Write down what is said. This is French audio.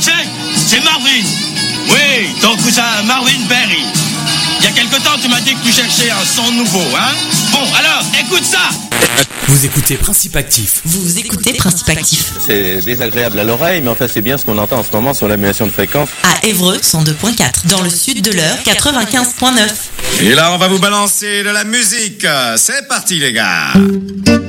C'est Marvin. Oui, ton cousin Marvin Berry. Il y a quelque temps, tu m'as dit que tu cherchais un son nouveau, hein? Bon, alors, écoute ça. Vous écoutez Principe Actif. Vous écoutez Principe Actif. C'est désagréable à l'oreille, mais enfin c'est bien ce qu'on entend en ce moment sur l'annulation de fréquence. À Évreux, 102.4. Dans le sud de l'Eure, 95.9. Et là, on va vous balancer de la musique. C'est parti, les gars.